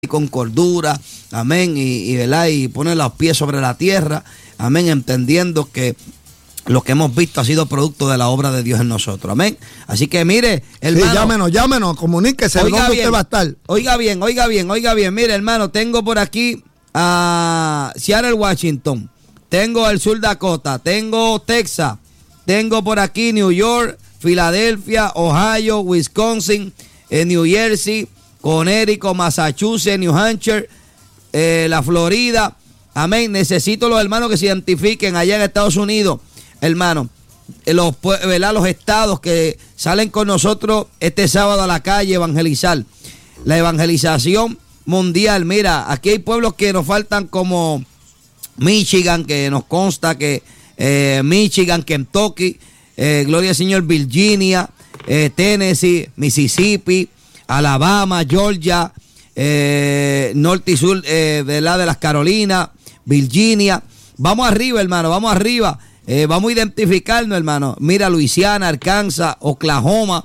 con cordura, amén, ¿verdad? Y pone los pies sobre la tierra, amén, entendiendo que lo que hemos visto ha sido producto de la obra de Dios en nosotros, amén. Así que mire, hermano. Sí, llámenos, comuníquese, ¿dónde usted va a estar? Oiga bien, mire, hermano, tengo por aquí a Seattle, Washington, tengo el Sur Dakota, tengo Texas, tengo por aquí New York, Filadelfia, Ohio, Wisconsin, New Jersey, Connecticut, Massachusetts, New Hampshire, la Florida, amén. Necesito los hermanos que se identifiquen allá en Estados Unidos, hermano, los estados que salen con nosotros este sábado a la calle a evangelizar, la evangelización mundial. Mira, aquí hay pueblos que nos faltan como Michigan, que nos consta que Michigan, Kentucky, gloria al Señor, Virginia, Tennessee, Mississippi, Alabama, Georgia, norte y sur de las Carolinas, Virginia. Vamos arriba, hermano, vamos arriba. Vamos a identificarnos, hermano. Mira, Luisiana, Arkansas, Oklahoma,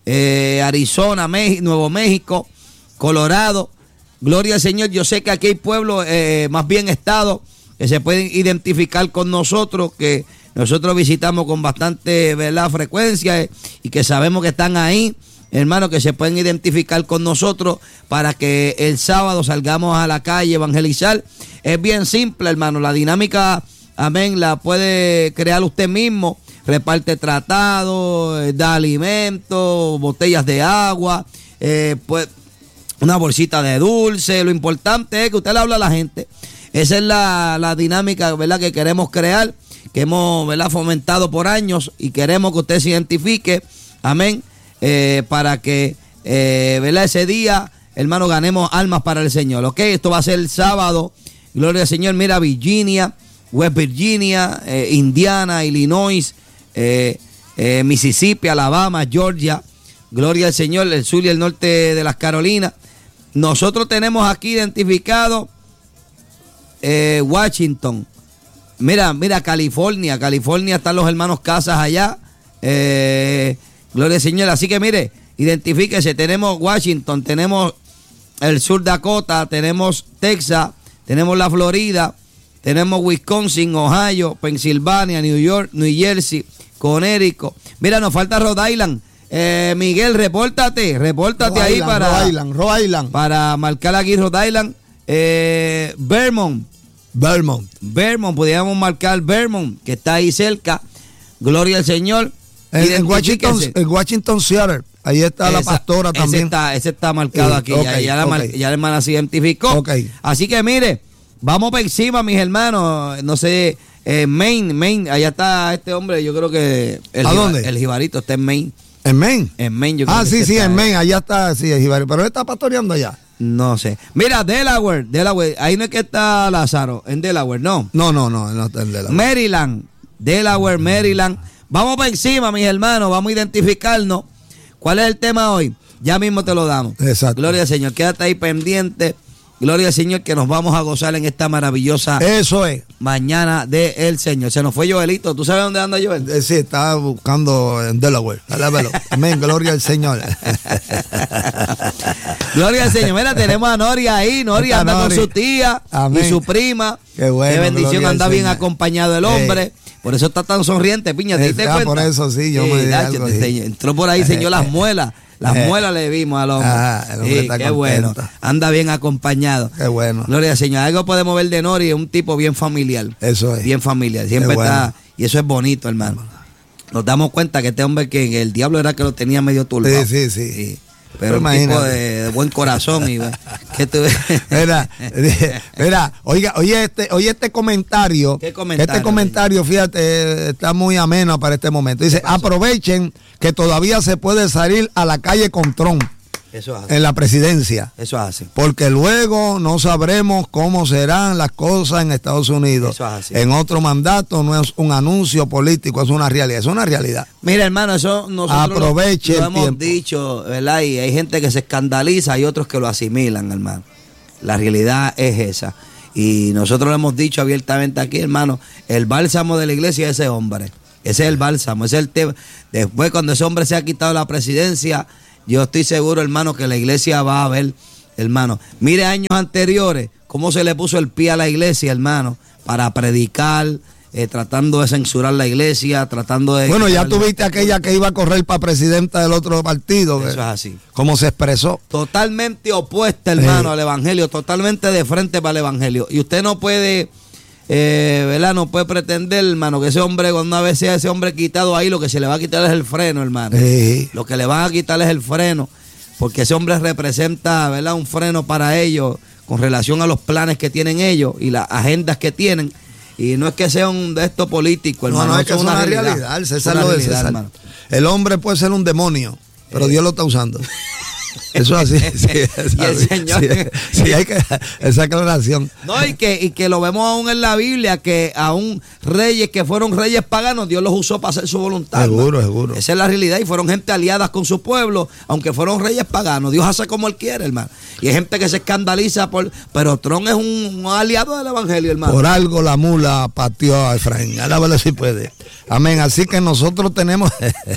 Arizona, Nuevo México, Colorado. Gloria al Señor. Yo sé que aquí hay pueblos, más bien estados, que se pueden identificar con nosotros, que nosotros visitamos con bastante, ¿verdad?, frecuencia, y que sabemos que están ahí, hermano, que se pueden identificar con nosotros para que el sábado salgamos a la calle a evangelizar. Es bien simple, hermano. La dinámica, amén, la puede crear usted mismo. Reparte tratados, da alimentos, botellas de agua, pues una bolsita de dulce. Lo importante es que usted le habla a la gente. Esa es la dinámica, ¿verdad?, que queremos crear, que hemos, ¿verdad?, fomentado por años, y queremos que usted se identifique, amén, para que, ¿verdad?, ese día, hermano, ganemos almas para el Señor. Ok, esto va a ser el sábado, gloria al Señor. Mira, Virginia, West Virginia, Indiana, Illinois, Mississippi, Alabama, Georgia, gloria al Señor, el sur y el norte de las Carolinas. Nosotros tenemos aquí identificado Washington. Mira, California están los hermanos Casas allá, gloria al Señor. Así que mire, identifíquese. Tenemos Washington, tenemos el Sur Dakota, tenemos Texas, tenemos la Florida, tenemos Wisconsin, Ohio, Pensilvania, New York, New Jersey, Connecticut. Mira, nos falta Rhode Island. Miguel, repórtate ahí Rhode Island. Para marcar aquí Rhode Island. Vermont, podríamos marcar Vermont, que está ahí cerca. Gloria al Señor. En Washington, Seattle. Ahí está la pastora también. Ese está marcado aquí. Okay, ya la hermana se identificó. Okay. Así que mire, vamos para encima, mis hermanos. No sé, Maine. Allá está este hombre. Yo creo que dónde? El jibarito está en Maine. ¿En Maine? En Maine, yo creo que sí, está en Maine. Allá está, sí, el jibarito. Pero él está pastoreando allá. No sé. Mira, Delaware. Ahí no es que está Lázaro. En Delaware, no. No está en Delaware. Maryland. Vamos para encima, mis hermanos. Vamos a identificarnos. ¿Cuál es el tema hoy? Ya mismo te lo damos. Exacto. Gloria al Señor. Quédate ahí pendiente. Gloria al Señor, que nos vamos a gozar en esta maravillosa mañana del Señor. Se nos fue Joelito. ¿Tú sabes dónde anda Joel? Sí, estaba buscando en Delaware. Amén, gloria al Señor. Gloria al Señor. Mira, tenemos a Noria ahí. Noria anda con su tía. Amén. Y su prima. Qué bueno. Qué bendición, anda bien acompañado el hombre. Por eso está tan sonriente, Piña. ¿Te diste cuenta? Por eso sí, yo me di algo. Entró por ahí, señor las muelas. Las muelas le vimos al hombre. El hombre está qué contento. bueno. Anda bien acompañado. Qué bueno. Gloria al Señor. Algo podemos ver de Nori, es un tipo bien familiar. Eso es. Bien familiar. Siempre está. Y eso es bonito, hermano. Nos damos cuenta que este hombre, que el diablo era que lo tenía medio turbado. Sí. Pero un tipo de buen corazón. Mira, oye este comentario. ¿Qué comentario? Este comentario, fíjate, está muy ameno para este momento. Dice, aprovechen que todavía se puede salir a la calle con Trump. Eso hace. En la presidencia. Eso hace. Porque luego no sabremos cómo serán las cosas en Estados Unidos. Eso hace. En otro mandato no es un anuncio político, es una realidad. Es una realidad. Mira, hermano, eso nosotros aproveche lo el hemos tiempo. dicho, ¿verdad? Y hay gente que se escandaliza y otros que lo asimilan, hermano. La realidad es esa. Y nosotros lo hemos dicho abiertamente aquí, hermano. El bálsamo de la iglesia es ese hombre. Ese es el bálsamo, ese es el tema. Después, cuando ese hombre se ha quitado la presidencia, yo estoy seguro, hermano, que la iglesia va a ver hermano. Mire años anteriores, cómo se le puso el pie a la iglesia, hermano, para predicar, tratando de censurar la iglesia, tratando de... Bueno, ya tuviste aquella que iba a correr para presidenta del otro partido. Eso es así. ¿Cómo se expresó? Totalmente opuesta, hermano, al evangelio, totalmente de frente para el evangelio. Y usted no puede, ¿verdad? No puede pretender, hermano, que ese hombre, cuando una vez sea ese hombre quitado ahí, lo que se le va a quitar es el freno, hermano. Lo que le van a quitar es el freno, porque ese hombre representa, ¿verdad?, un freno para ellos con relación a los planes que tienen ellos y las agendas que tienen. Y no es que sea un de estos políticos, hermano. No, es que es una realidad. César lo de César. Hermano. El hombre puede ser un demonio, pero Dios lo está usando. Eso es así. Sí, y el Señor. Sí, hay que esa aclaración. No, y que lo vemos aún en la Biblia, que aún reyes que fueron reyes paganos, Dios los usó para hacer su voluntad. Seguro, seguro. Esa es la realidad, y fueron gente aliadas con su pueblo, aunque fueron reyes paganos. Dios hace como Él quiere, hermano. Y hay gente que se escandaliza pero Trump es un aliado del evangelio, hermano. Por algo la mula pateó a Efraín. Alábalo si puede. Amén. Así que nosotros tenemos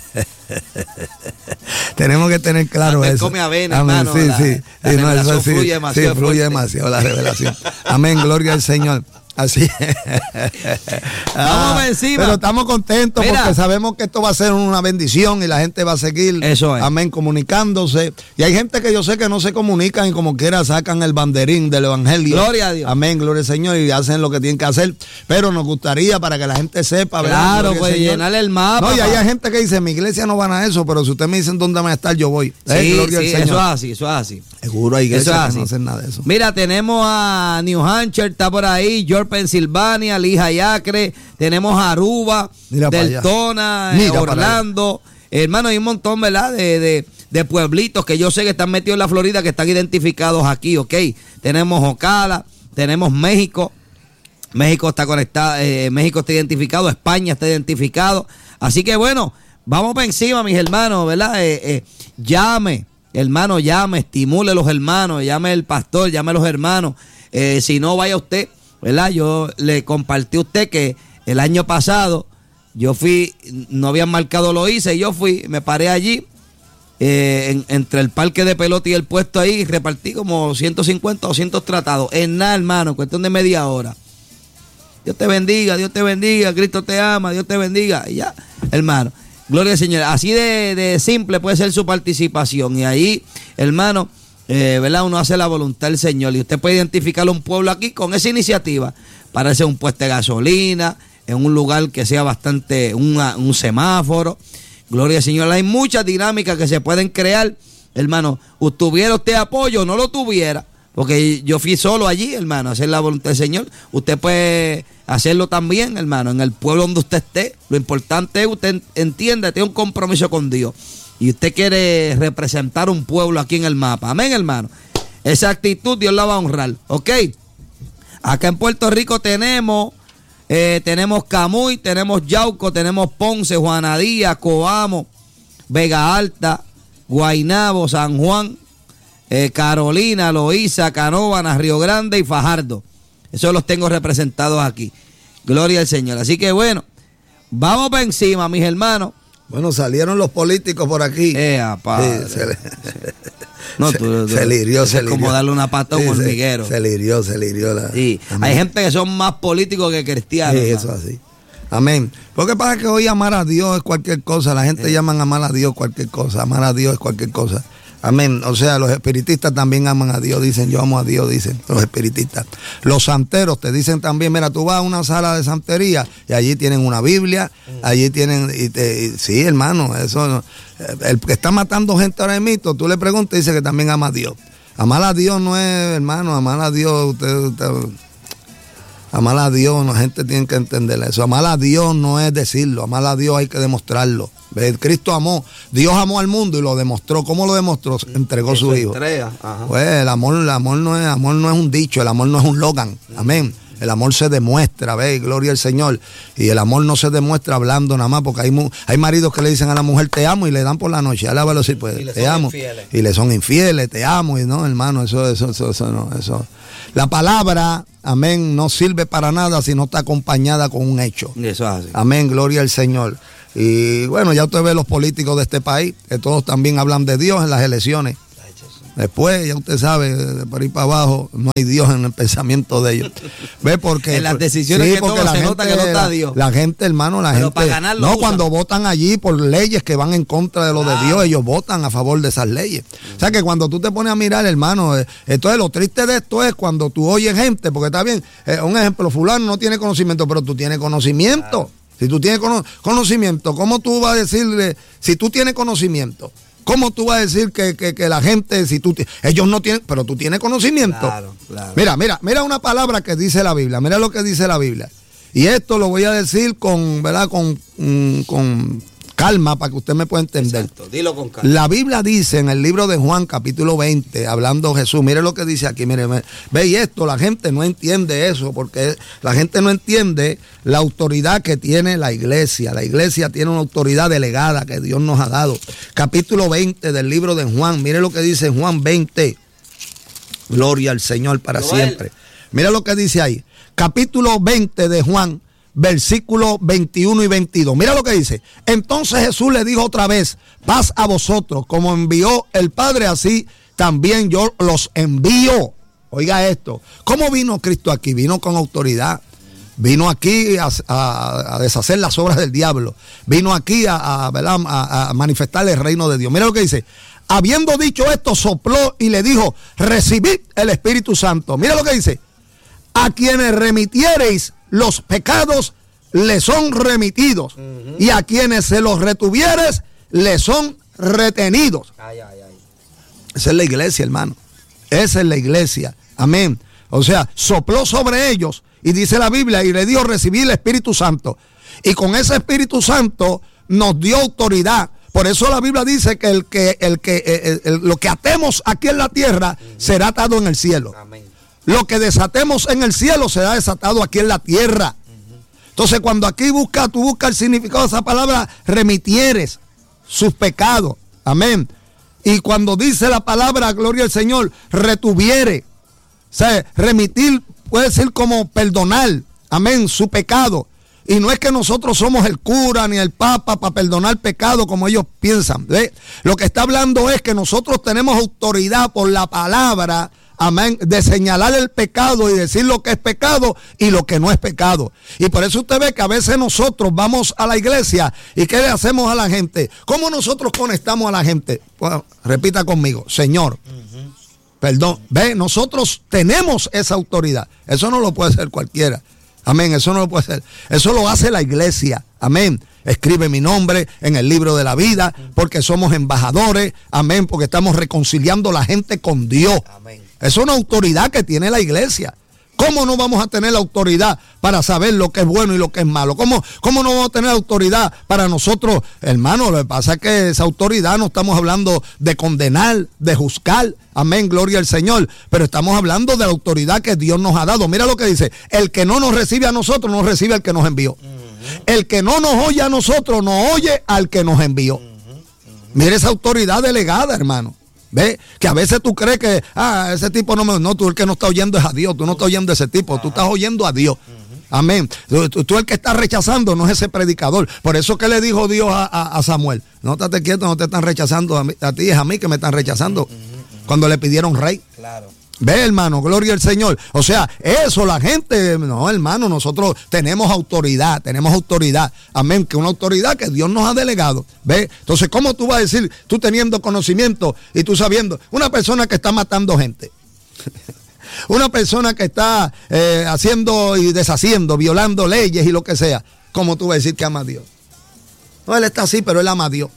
que tener claro eso. Come avena, amén. Hermano, sí. La revelación fluye demasiado. Sí, fluye demasiado la revelación. Amén. Gloria al Señor. Así. Vamos encima. Pero estamos contentos. Mira, porque sabemos que esto va a ser una bendición y la gente va a seguir. Eso es. Amén, comunicándose. Y hay gente que yo sé que no se comunican y como quiera sacan el banderín del evangelio. Gloria a Dios. Amén, gloria al Señor, y hacen lo que tienen que hacer. Pero nos gustaría para que la gente sepa. Claro, pues llenar el mapa. No, y hay gente que dice, mi iglesia no van a eso, pero si ustedes me dicen dónde van a estar, yo voy. Sí, gloria al Señor. Eso es así, eso es así. Seguro hay iglesias que no hacen nada de eso. Mira, tenemos a New Hampshire, está por ahí, York, Pensilvania, Lehigh Acre, tenemos a Aruba, Deltona, Orlando. Hermano, hay un montón, ¿verdad? De pueblitos que yo sé que están metidos en la Florida, que están identificados aquí, ¿ok? Tenemos Ocala, tenemos México. México está conectado, México está identificado, España está identificado. Así que bueno, vamos para encima, mis hermanos, ¿verdad? Llame, hermano, llame, estimule a los hermanos, llame el pastor, llame a los hermanos. Si no, vaya usted, ¿verdad? Yo le compartí a usted que el año pasado yo fui, no habían marcado, lo hice, y yo fui, me paré allí, entre el parque de pelota y el puesto ahí, y repartí como 150 o 200 tratados. En nada, hermano, cuestión de media hora. Dios te bendiga, Cristo te ama, Dios te bendiga. Y ya, hermano, gloria al Señor. Así de simple puede ser su participación. Y ahí, hermano, ¿verdad? Uno hace la voluntad del Señor. Y usted puede identificar un pueblo aquí con esa iniciativa. Parece un puesto de gasolina, en un lugar que sea bastante, un semáforo. Gloria al Señor. Hay muchas dinámicas que se pueden crear, hermano. ¿Tuviera usted apoyo o no lo tuviera? Porque yo fui solo allí, hermano, a hacer la voluntad del Señor. Usted puede hacerlo también, hermano, en el pueblo donde usted esté. Lo importante es que usted entienda, tiene un compromiso con Dios. Y usted quiere representar un pueblo aquí en el mapa. Amén, hermano. Esa actitud Dios la va a honrar, ¿ok? Acá en Puerto Rico tenemos Camuy, tenemos Yauco, tenemos Ponce, Juanadía, Coamo, Vega Alta, Guaynabo, San Juan, Carolina, Loíza, Canóvanas, Río Grande y Fajardo. Esos los tengo representados aquí. Gloria al Señor. Así que bueno, vamos para encima, mis hermanos. Bueno, salieron los políticos por aquí. Se lirió. Como darle una pata a un hormiguero. Se lirió. Sí. Hay gente que son más políticos que cristianos. Sí, eso así. Amén. Porque pasa que hoy amar a Dios es cualquier cosa. La gente llaman amar a Dios cualquier cosa. Amar a Dios es cualquier cosa. Amén. O sea, los espiritistas también aman a Dios, dicen, yo amo a Dios, dicen los espiritistas. Los santeros te dicen también, mira, tú vas a una sala de santería y allí tienen una Biblia, allí tienen, sí, hermano, eso, el que está matando gente ahora mismo, tú le preguntas y dice que también ama a Dios. Amar a Dios no es, hermano, amar a Dios, amar a Dios, la gente tiene que entender eso. Amar a Dios no es decirlo, amar a Dios hay que demostrarlo. Cristo amó, Dios amó al mundo y lo demostró. ¿Cómo lo demostró? Entregó su hijo. Pues el amor no es un dicho, el amor no es un logan. Amén. El amor se demuestra, gloria al Señor. Y el amor no se demuestra hablando nada más, porque hay maridos que le dicen a la mujer te amo y le dan por la noche, alábalo si puede, te amo. Y le son infieles, te amo, y no, hermano, eso no, eso. La palabra, amén, no sirve para nada si no está acompañada con un hecho. Eso es así. Amén, gloria al Señor. Y bueno, ya usted ve los políticos de este país, que todos también hablan de Dios en las elecciones. Después, ya usted sabe, de por ahí para abajo, no hay Dios en el pensamiento de ellos. ¿Ve? Porque en las decisiones sí, que toman se nota que no está Dios. La gente, hermano, Pero gente. para ganar no, cuando votan allí por leyes que van en contra de lo de Dios, ellos votan a favor de esas leyes. O sea que cuando tú te pones a mirar, hermano, entonces lo triste de esto es cuando tú oyes gente, porque está bien, un ejemplo, fulano no tiene conocimiento, pero tú tienes conocimiento. Claro. Si tú tienes conocimiento, ¿cómo tú vas a decirle, si tú tienes conocimiento? ¿Cómo tú vas a decir que la gente, si tú ellos no tienen, pero tú tienes conocimiento? Claro, claro. Mira una palabra que dice la Biblia, mira lo que dice la Biblia. Y esto lo voy a decir con, ¿verdad? Con calma para que usted me pueda entender. Exacto, dilo con calma. La Biblia dice en el libro de Juan, capítulo 20, hablando Jesús, mire lo que dice aquí, mire, ve, y esto, la gente no entiende eso, porque la gente no entiende la autoridad que tiene la iglesia. La iglesia tiene una autoridad delegada que Dios nos ha dado. Capítulo 20 del libro de Juan, mire lo que dice Juan 20. Gloria al Señor para siempre. Mira lo que dice ahí. Capítulo 20 de Juan, versículos 21 y 22. Mira lo que dice. Entonces Jesús le dijo otra vez: paz a vosotros, como envió el Padre, así también yo los envío. Oiga esto. ¿Cómo vino Cristo aquí? Vino con autoridad. Vino aquí a deshacer las obras del diablo. Vino aquí a manifestar el reino de Dios. Mira lo que dice. Habiendo dicho esto, sopló y le dijo: recibid el Espíritu Santo. Mira lo que dice. A quienes remitiereis los pecados, les son remitidos. Y a quienes se los retuvieres, les son retenidos. Esa es la iglesia, hermano. Esa es la iglesia. Amén. O sea, sopló sobre ellos, y dice la Biblia, y le dijo: recibí el Espíritu Santo. Y con ese Espíritu Santo nos dio autoridad. Por eso la Biblia dice que lo que atemos aquí en la tierra será atado en el cielo. Amén. Lo que desatemos en el cielo será desatado aquí en la tierra. Entonces, cuando aquí tú buscas el significado de esa palabra, remitieres sus pecados. Amén. Y cuando dice la palabra, gloria al Señor, retuviere. O sea, remitir puede ser como perdonar. Amén, su pecado. Y no es que nosotros somos el cura ni el papa para perdonar pecado como ellos piensan. ¿Ve? Lo que está hablando es que nosotros tenemos autoridad por la palabra, amén, de señalar el pecado y decir lo que es pecado y lo que no es pecado. Y por eso usted ve que a veces nosotros vamos a la iglesia y ¿qué le hacemos a la gente? ¿Cómo nosotros conectamos a la gente? Bueno, repita conmigo: Señor, perdón. Ve, nosotros tenemos esa autoridad. Eso no lo puede hacer cualquiera. Amén, eso no lo puede hacer. Eso lo hace la iglesia. Amén. Escribe mi nombre en el libro de la vida, porque somos embajadores. Amén, porque estamos reconciliando a la gente con Dios. Amén. Es una autoridad que tiene la iglesia. ¿Cómo no vamos a tener la autoridad para saber lo que es bueno y lo que es malo? ¿Cómo no vamos a tener autoridad para nosotros, hermano? Lo que pasa es que esa autoridad no estamos hablando de condenar, de juzgar. Amén, gloria al Señor. Pero estamos hablando de la autoridad que Dios nos ha dado. Mira lo que dice: el que no nos recibe a nosotros, no recibe al que nos envió. El que no nos oye a nosotros, no oye al que nos envió. Mira esa autoridad delegada, hermano. ¿Ve? Que a veces tú crees que ese tipo no, tú el que no está oyendo es a Dios, tú no estás oyendo a ese tipo, tú estás oyendo a Dios. Amén. Tú el que estás rechazando no es ese predicador. Por eso que le dijo Dios a Samuel: no estate quieto, no te están rechazando a ti, es a mí que me están rechazando. Cuando le pidieron rey. Claro. Ve, hermano, gloria al Señor. O sea, eso la gente, no, hermano, nosotros tenemos autoridad. Amén, que una autoridad que Dios nos ha delegado. Ve, entonces, ¿cómo tú vas a decir, tú teniendo conocimiento y tú sabiendo, una persona que está matando gente? Una persona que está haciendo y deshaciendo, violando leyes y lo que sea, ¿cómo tú vas a decir que ama a Dios? No, él está así, pero él ama a Dios.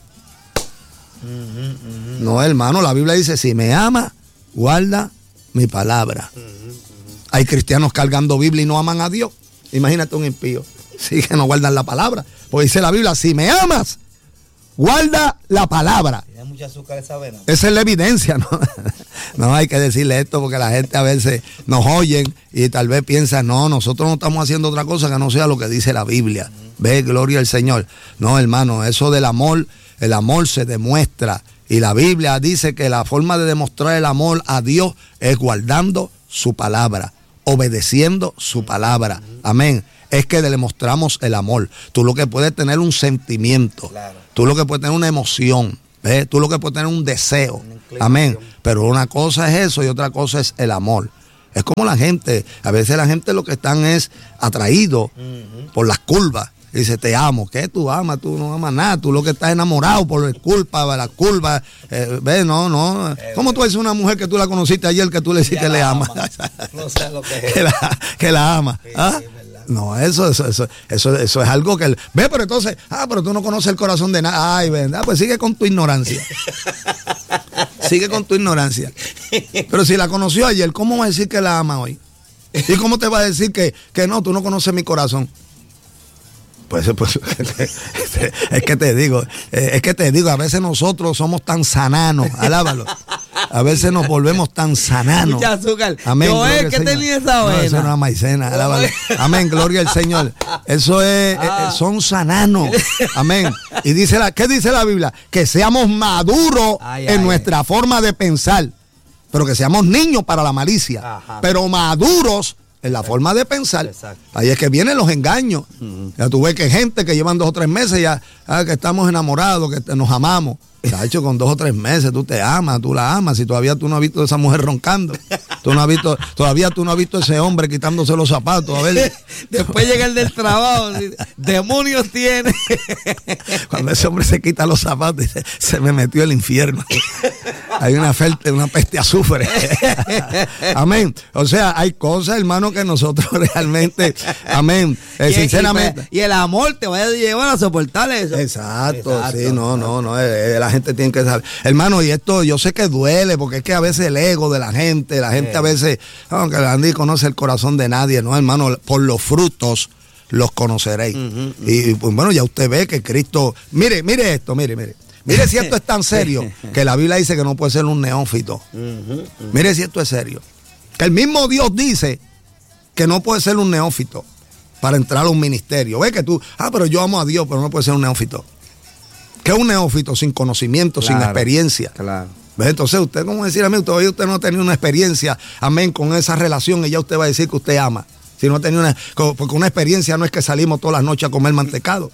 No, hermano, la Biblia dice: si me ama, guarda mi palabra. Hay cristianos cargando Biblia y no aman a Dios. Imagínate un impío. Sí, que no guardan la palabra. Pues dice la Biblia: si me amas, guarda la palabra. Tiene mucha azúcar esa vena. Esa es la evidencia, ¿no? No hay que decirle esto porque la gente a veces nos oyen y tal vez piensa: no, nosotros no estamos haciendo otra cosa que no sea lo que dice la Biblia. Ve, gloria al Señor. No, hermano, eso del amor, el amor se demuestra. Y la Biblia dice que la forma de demostrar el amor a Dios es guardando su palabra, obedeciendo su palabra. Amén. Es que le demostramos el amor. Tú lo que puedes tener un sentimiento, claro. Tú lo que puedes tener una emoción, ¿Ves? Tú lo que puedes tener un deseo. Amén. Pero una cosa es eso y otra cosa es el amor. Es como la gente, a veces la gente lo que están es atraído por las curvas. Dice, te amo. ¿Qué tú amas? Tú no amas nada. Tú lo que estás enamorado por las curvas. ¿Ves? No. ¿Cómo tú dices a una mujer que tú la conociste ayer que tú le dices que le amas? No sé lo que es. que la ama. Sí, ¿Ah? sí, no, eso es algo que... Ve, pero entonces, pero tú no conoces el corazón de nada. Ay, ven, pues sigue con tu ignorancia. Sigue con tu ignorancia. Pero si la conoció ayer, ¿cómo va a decir que la ama hoy? ¿Y cómo te va a decir que no, tú no conoces mi corazón? Pues es que te digo, a veces nosotros somos tan sananos, alábalo. A veces nos volvemos tan sananos. Mucha azúcar. Amén. Joel, ¿qué tenía esa No, avena? eso no es una maicena, alábalo. Amén, gloria al Señor. Eso es, son sananos. Amén. Y ¿qué dice la Biblia? Que seamos maduros en nuestra forma de pensar, pero que seamos niños para la malicia, pero maduros en la forma de pensar. Exacto. Ahí es que vienen los engaños. Ya tú ves que hay gente que llevan 2 o 3 meses ya, que estamos enamorados, que nos amamos. Chacho, con 2 o 3 meses tú te amas, tú la amas, y todavía tú no has visto a esa mujer roncando. Todavía tú no has visto a ese hombre quitándose los zapatos. A ver. Después llega el del trabajo, demonios tiene. Cuando ese hombre se quita los zapatos, dice, se me metió el infierno. Hay una peste azufre. Amén. O sea, hay cosas, hermano, que nosotros realmente, amén, sinceramente. Y el amor te va a llevar a soportar eso. Exacto. Sí, no. La gente tiene que saber. Hermano, y esto yo sé que duele, porque es que a veces el ego de la gente a veces, aunque nadie conoce el corazón de nadie, ¿no, hermano? Por los frutos los conoceréis. Y pues bueno, ya usted ve que Cristo, mire esto, mire si esto es tan serio, que la Biblia dice que no puede ser un neófito. Mire si esto es serio. Que el mismo Dios dice que no puede ser un neófito para entrar a un ministerio. Ve que tú, pero yo amo a Dios, pero no puede ser un neófito. ¿Qué es un neófito? Sin conocimiento, sin experiencia. Claro. ¿Ves? Entonces usted, como decir a mí, todavía usted no ha tenido una experiencia, amén, con esa relación, y ya usted va a decir que usted ama. Si no ha tenido porque una experiencia no es que salimos todas las noches a comer mantecado.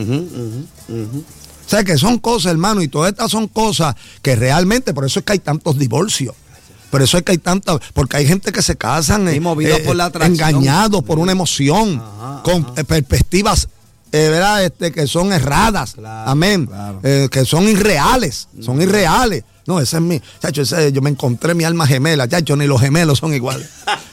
O sea, que son cosas, hermano, y todas estas son cosas que realmente, por eso es que hay tantos divorcios. Por eso es que hay tantas, porque hay gente que se casan movidos por la atracción, engañados por una emoción, con perspectivas ¿verdad? Que son erradas, claro, amén, claro. Que son irreales, No, ese es mi, chacho, yo me encontré mi alma gemela, chacho, ni los gemelos son iguales,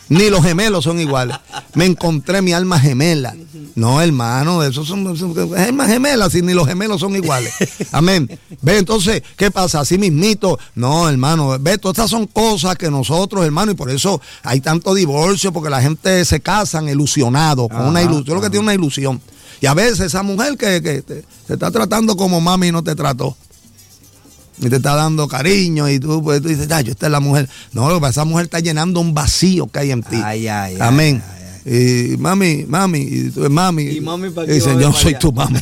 me encontré mi alma gemela. No, hermano, esos son almas gemelas, y ni los gemelos son iguales, amén. Ve, entonces, ¿qué pasa? Así mismito, no, hermano, ve, todas estas son cosas que nosotros, hermano, y por eso hay tanto divorcio, porque la gente se casan ilusionado, con una ilusión, lo que tiene una ilusión. Y a veces esa mujer que te está tratando como mami no te trató. Y te está dando cariño y tú dices, esta es la mujer. No, esa mujer está llenando un vacío que hay en ti. Amén. Y mami, y tú mami. Y mami, ¿para qué? Dicen, yo no soy tu mami.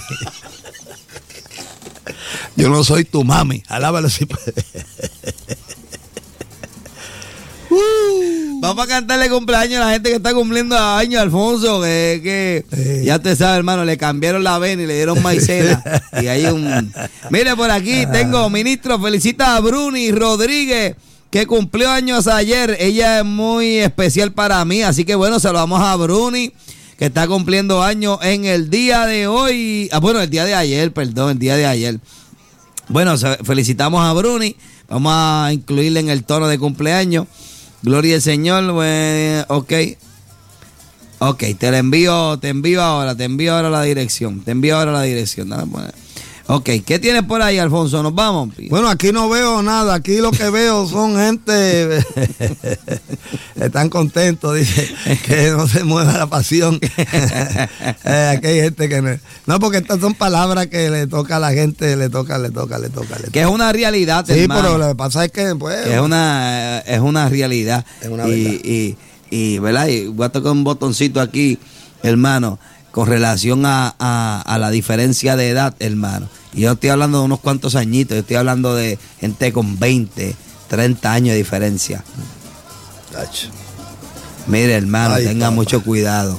Yo no soy tu mami. Alábalo si puede. Vamos a cantarle cumpleaños a la gente que está cumpliendo años, Alfonso, que ya te sabes, hermano, le cambiaron la avena y le dieron maicena. Y hay un... Mire, por aquí tengo, ministro, felicita a Bruni Rodríguez, que cumplió años ayer. Ella es muy especial para mí, así que bueno, se lo damos a Bruni, que está cumpliendo años en el día de hoy. El día de ayer. Bueno, felicitamos a Bruni, vamos a incluirle en el tono de cumpleaños. Gloria al Señor, ok, te envío ahora la dirección. Ok, ¿qué tienes por ahí, Alfonso? ¿Nos vamos? Bueno, aquí no veo nada, aquí lo que veo son gente, están contentos, dice, que no se mueva la pasión. Aquí hay gente que no, porque estas son palabras que le toca a la gente, le toca. Que es una realidad, sí, hermano. Pero lo que pasa es que, pues... Es una realidad. Es una verdad. Y, ¿verdad? Y voy a tocar un botoncito aquí, hermano, con relación a la diferencia de edad, hermano. Y yo estoy hablando de unos cuantos añitos, yo estoy hablando de gente con 20, 30 años de diferencia. Mire, hermano, tenga mucho cuidado,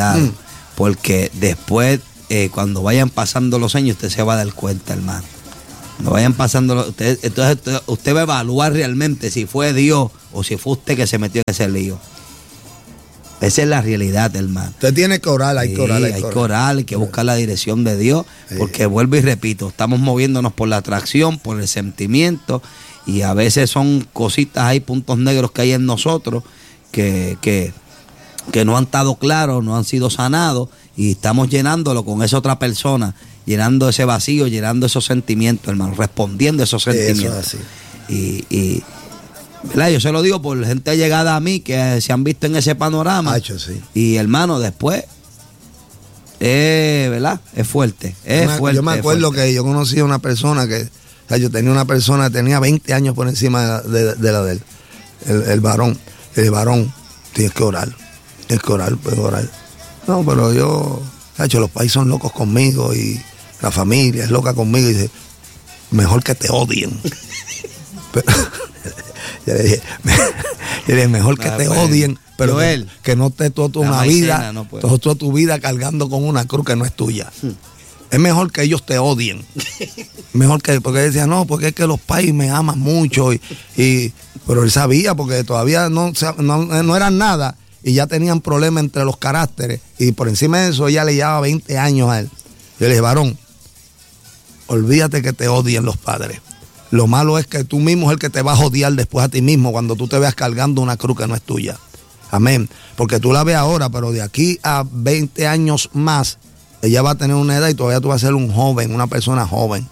porque después, cuando vayan pasando los años, usted se va a dar cuenta, hermano. No vayan pasando. Entonces usted va a evaluar realmente si fue Dios o si fue usted que se metió en ese lío. Esa es la realidad, hermano. Usted tiene que orar, hay que orar. Hay que orar, hay que buscar la dirección de Dios, porque vuelvo y repito, estamos moviéndonos por la atracción, por el sentimiento, y a veces son cositas, hay puntos negros que hay en nosotros que no han estado claros, no han sido sanados, y estamos llenándolo con esa otra persona, llenando ese vacío, llenando esos sentimientos, hermano, respondiendo a esos sentimientos. Eso es así. ¿Verdad? Yo se lo digo por gente llegada a mí que se han visto en ese panorama. Sí. Y hermano, después, ¿verdad? Es fuerte. Yo me acuerdo que yo conocí a una persona que, o sea, yo tenía una persona, tenía 20 años por encima de la de él. El varón. El varón, tienes que orar. Puedes orar. No, pero yo, los países son locos conmigo y la familia es loca conmigo. Y dice, mejor que te odien. Pero, yo le dije, mejor que te odien, pero Joel, que no estés toda tu vida cargando con una cruz que no es tuya. Es mejor que ellos te odien. Mejor que, porque él decía, no, porque es que los países me aman mucho. Pero él sabía, porque todavía no eran nada y ya tenían problemas entre los caracteres. Y por encima de eso, ella le llevaba 20 años a él. Yo le dije, varón, olvídate que te odien los padres. Lo malo es que tú mismo es el que te vas a odiar después a ti mismo cuando tú te veas cargando una cruz que no es tuya. Amén. Porque tú la ves ahora, pero de aquí a 20 años más, ella va a tener una edad y todavía tú vas a ser un joven, una persona joven.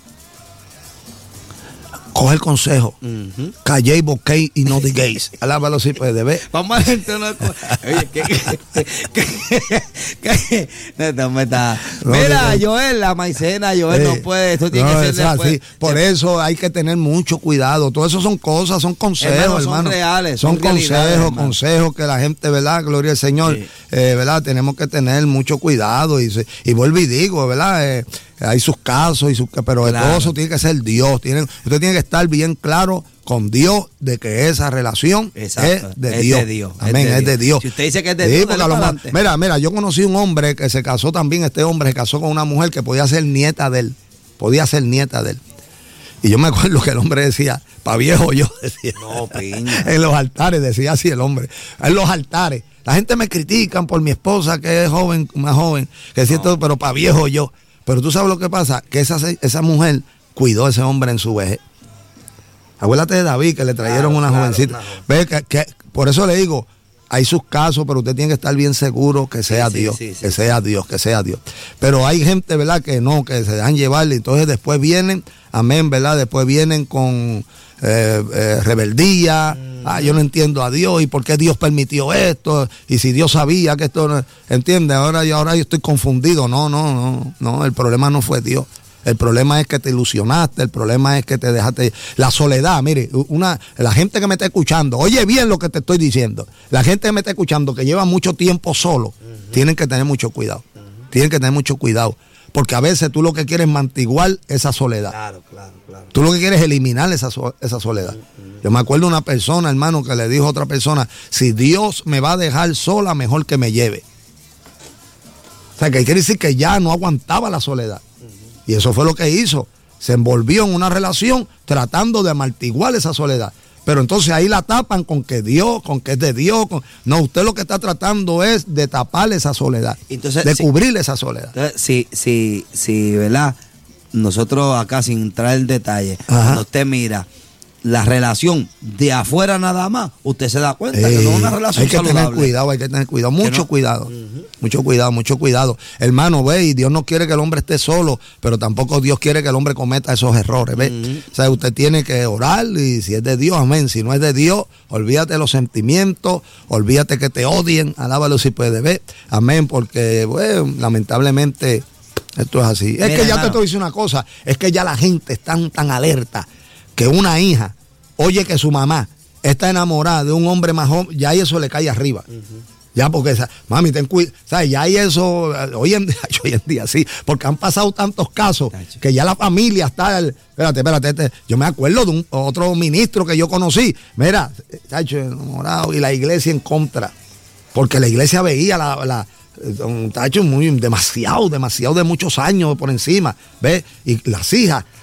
Coge el consejo. Calléis, boquéis y no digáis. Alábalo si puede ver. Vamos a gente una cosa. Oye, Mira, Joel, la maicena, Joel no puede. Esto tiene que ser después. Así. Por eso hay que tener mucho cuidado. Todo eso son cosas, son consejos, hermano. Son reales. Son consejos que la gente, ¿verdad? Gloria al Señor. Sí. ¿Verdad? Tenemos que tener mucho cuidado. Y vuelvo y digo, ¿verdad? Hay sus casos, pero claro, todo eso tiene que ser Dios. Usted tiene que estar bien claro con Dios de que esa relación es de Dios. Amén, es de Dios. Si usted dice que es de Dios, mira, yo conocí un hombre que se casó también, este hombre se casó con una mujer que podía ser nieta de él. Y yo me acuerdo que el hombre decía, pa' viejo yo, decía. No, piña. En los altares, decía así el hombre. En los altares. La gente me critican por mi esposa que es joven, más joven, que es cierto, pero pa' viejo yo. Pero tú sabes lo que pasa, que esa mujer cuidó a ese hombre en su vejez. Acuérdate de David, que le trajeron una jovencita. Ve que por eso le digo, hay sus casos, pero usted tiene que estar bien seguro que sea Dios, que sea Dios. Pero hay gente, ¿verdad?, que no, que se dejan llevar y entonces después vienen, amén, ¿verdad? Después vienen con rebeldía. Yo no entiendo a Dios y por qué Dios permitió esto y si Dios sabía que esto no, ¿entiende? Ahora yo estoy confundido. No, el problema no fue Dios. El problema es que te ilusionaste, el problema es que te dejaste. La soledad, mire, la gente que me está escuchando, oye bien lo que te estoy diciendo, la gente que me está escuchando que lleva mucho tiempo solo, tienen que tener mucho cuidado. Tienen que tener mucho cuidado. Porque a veces tú lo que quieres es mantiguar esa soledad. Claro. Tú lo que quieres es eliminar esa soledad. Yo me acuerdo de una persona, hermano, que le dijo a otra persona, si Dios me va a dejar sola, mejor que me lleve. O sea, que quiere decir que ya no aguantaba la soledad. Y eso fue lo que hizo. Se envolvió en una relación tratando de amortiguar esa soledad. Pero entonces ahí la tapan con que Dios, con que es de Dios. No, usted lo que está tratando es de tapar esa soledad, entonces, de cubrir esa soledad. Entonces, sí, ¿verdad? Nosotros acá, sin entrar en detalle, cuando usted mira la relación de afuera nada más, usted se da cuenta que no es una relación saludable. Hay que tener cuidado, mucho cuidado. Mucho cuidado. Hermano, ve, y Dios no quiere que el hombre esté solo, pero tampoco Dios quiere que el hombre cometa esos errores, ve. O sea, usted tiene que orar y si es de Dios, amén. Si no es de Dios, olvídate de los sentimientos, olvídate que te odien, alábalo si puede, ver, amén, porque, bueno, lamentablemente esto es así. Es que ya te estoy diciendo una cosa, es que ya la gente está tan alerta que una hija oye que su mamá está enamorada de un hombre más joven, ya eso le cae arriba. Ya porque, mami, ten cuidado, ¿sabes? Ya hay eso, hoy en día sí, porque han pasado tantos casos que ya la familia está, espérate, yo me acuerdo de otro ministro que yo conocí, mira, chacho, enamorado, y la iglesia en contra, porque la iglesia veía un tacho demasiado de muchos años por encima, ¿ves? Y las hijas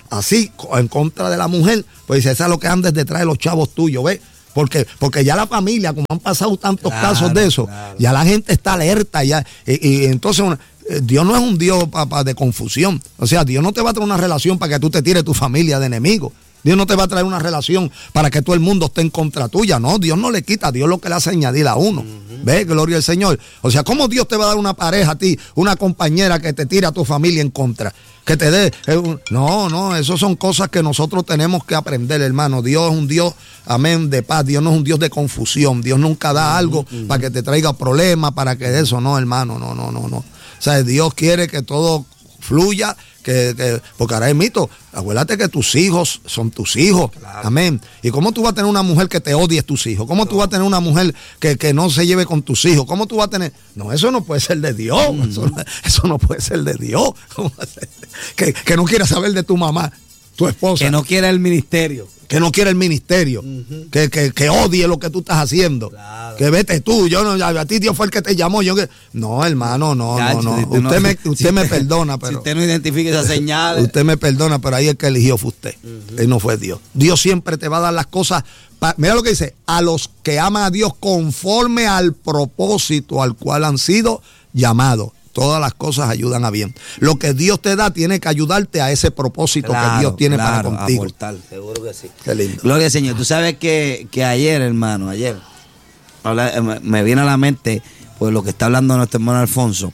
así, en contra de la mujer, pues dice, esa es lo que andes detrás de los chavos tuyos, ¿ves? Porque ya la familia, como han pasado tantos casos de eso, ya la gente está alerta, y entonces Dios no es un Dios de confusión. O sea, Dios no te va a traer una relación para que tú te tires tu familia de enemigos. Dios no te va a traer una relación para que todo el mundo esté en contra tuya. No, Dios no le quita, Dios lo que le hace añadir a uno. ¿Ves? Gloria al Señor. O sea, ¿cómo Dios te va a dar una pareja a ti, una compañera que te tire a tu familia en contra? Que te dé... No, eso son cosas que nosotros tenemos que aprender, hermano. Dios es un Dios, amén, de paz. Dios no es un Dios de confusión. Dios nunca da algo para que te traiga problemas, para que eso, no, hermano, no. O sea, Dios quiere que todo fluya, porque ahora es mito. Acuérdate que tus hijos son tus hijos. Claro. Amén. ¿Y cómo tú vas a tener una mujer que te odie tus hijos? ¿Cómo tú vas a tener una mujer que no se lleve con tus hijos? ¿Cómo tú vas a tener? No, eso no puede ser de Dios. Eso no puede ser de Dios. Que no quiera saber de tu mamá, tu esposa. Que no quiera el ministerio. Que no quiere el ministerio, que odie lo que tú estás haciendo, claro. Que vete tú, a ti Dios fue el que te llamó, no, hermano, no. Usted me perdona, pero si usted no identifica esas señales, usted me perdona, pero ahí el que eligió fue usted, él no fue Dios. Dios siempre te va a dar las cosas, mira lo que dice, a los que aman a Dios conforme al propósito al cual han sido llamados. Todas las cosas ayudan a bien. Lo que Dios te da tiene que ayudarte a ese propósito que Dios tiene para contigo. Aportar, seguro que sí. Qué lindo. Gloria al Señor. Tú sabes que ayer, hermano, me viene a la mente pues lo que está hablando nuestro hermano Alfonso.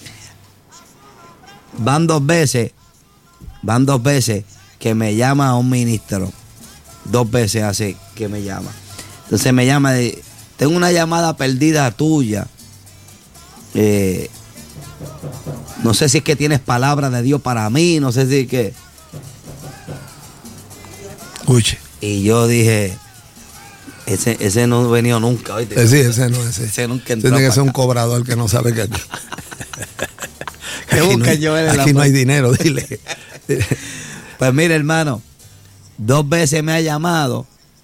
Van dos veces que me llama a un ministro. 2 veces hace que me llama. Entonces me llama tengo una llamada perdida tuya. No sé si es que tienes palabra de Dios para mí, no sé si es que... Escuche. Y yo dije, ese no ha venido nunca, ¿oíste? Sí, ese nunca entró. Tiene que ser un cobrador que no sabe que aquí. Aquí no hay dinero, dile. Pues mire, hermano, 2 veces me ha llamado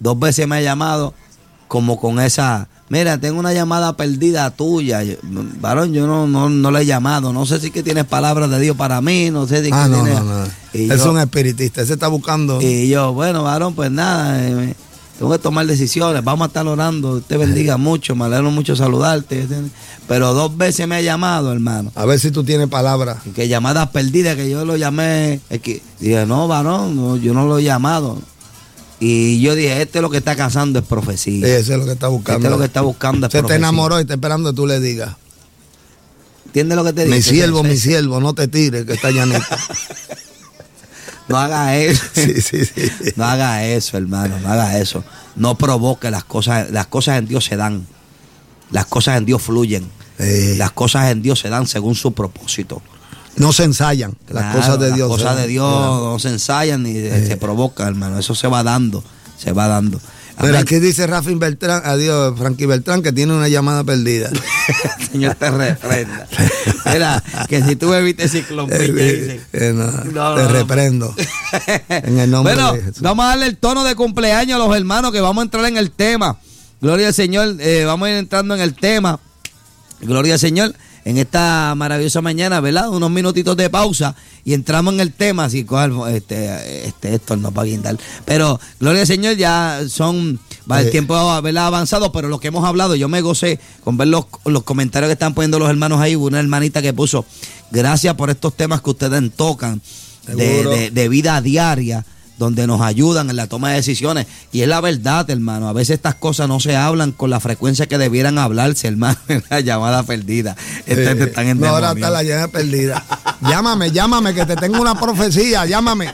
como con esa... Mira, tengo una llamada perdida tuya. Varón, yo no le he llamado. No sé si que tienes palabras de Dios para mí. No sé si que no. Es un espiritista. Ese está buscando. Y yo, bueno, varón, pues nada. Tengo que tomar decisiones. Vamos a estar orando. Usted bendiga mucho. Me alegro mucho saludarte. Pero 2 veces me ha llamado, hermano. A ver si tú tienes palabras. Que llamadas perdidas, que yo lo llamé. Dije, no, varón, yo no lo he llamado. Y yo dije, lo que está cazando es profecía. Ese es lo que está buscando. Es lo que está buscando es profecía. Se te enamoró y está esperando que tú le digas. ¿Entiendes lo que te digo? Mi siervo, no te tires, que está llanito. No haga eso. Sí. No haga eso, hermano, no haga eso. No provoque las cosas en Dios se dan. Las cosas en Dios fluyen. Las cosas en Dios se dan según su propósito. No se ensayan, las cosas de Dios. Las cosas de Dios no se ensayan ni se provocan, hermano. Eso se va dando. Pero aquí dice Frankie Beltrán, que tiene una llamada perdida. Señor, te reprenda. Mira, que si tú bebiste ciclopita, te reprendo. En el nombre de Jesús. Vamos a darle el tono de cumpleaños a los hermanos, que vamos a entrar en el tema. Gloria al Señor, vamos a ir entrando en el tema. Gloria al Señor. En esta maravillosa mañana, ¿verdad? Unos minutitos de pausa y entramos en el tema. Así esto no va a guindar. Pero, gloria al Señor, ya el tiempo, ¿verdad?, avanzado, pero lo que hemos hablado, yo me gocé con ver los comentarios que están poniendo los hermanos ahí. Una hermanita que puso, gracias por estos temas que ustedes tocan de vida diaria, donde nos ayudan en la toma de decisiones. Y es la verdad, hermano. A veces estas cosas no se hablan con la frecuencia que debieran hablarse, hermano. La llamada perdida. No, ahora está la llamada perdida. Llámame, que te tengo una profecía. Llámame.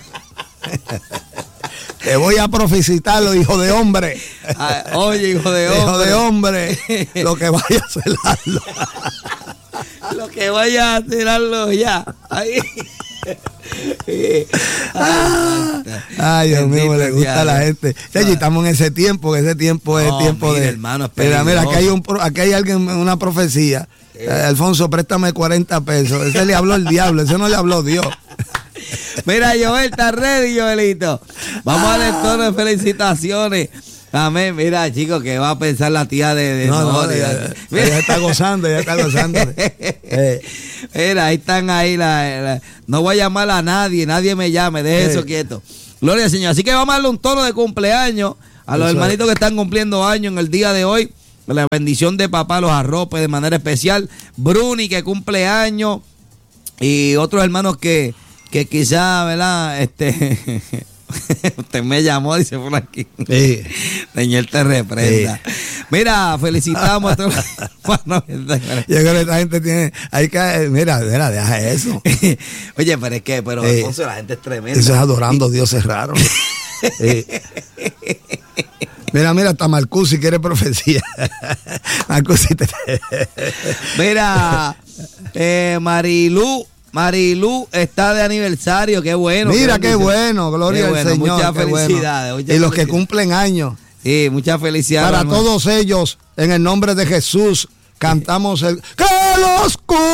Te voy a profecitarlo, hijo de hombre. Oye, hijo de hombre. Hijo de hombre. Lo que vaya a celarlo. Lo que vaya a celarlo ya. Ahí. Ay, Dios mío, le gusta a la gente. Estamos en ese tiempo, que ese tiempo es tiempo de... Hermano, mira, aquí hay alguien, una profecía. Alfonso, préstame 40 pesos. Ese le habló el diablo, ese no le habló Dios. Mira, Joel, está ready, Joelito. Vamos a darle tono de felicitaciones Amén. Mira, chicos, que va a pensar la tía de ella está gozando, Mira, ahí están ahí. No voy a llamar a nadie me llame, deje eso quieto. Gloria al Señor. Así que vamos a darle un tono de cumpleaños a los hermanitos que están cumpliendo años en el día de hoy. La bendición de papá los arrope de manera especial. Bruni, que cumple años. Y otros hermanos que quizá, ¿verdad? Usted me llamó, dice por aquí. Sí. Señor te reprenda. Sí. Mira, felicitamos a todos. Yo creo que esta gente tiene. Hay que. Mira, deja eso. Oye, pero Alfonso, la gente es tremenda. Eso es adorando a Dios, es raro. Mira, hasta Marcusi quiere profecía. Marcusi Mira, Marilú está de aniversario, qué bueno. Mira, qué bueno, gloria al Señor. Muchas felicidades. Bueno. Y los que cumplen años. Sí, muchas felicidades. Para todos ellos, en el nombre de Jesús, cantamos el ¡que los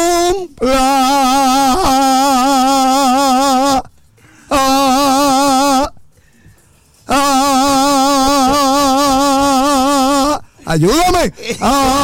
cumpla! Ayúdame.